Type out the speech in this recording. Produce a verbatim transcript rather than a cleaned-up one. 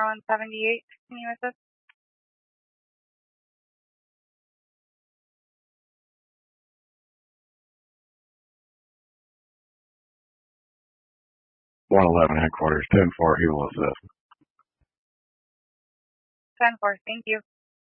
one seventy-eight. Can you assist? one eleven headquarters, ten four, he will assist. ten four, thank you.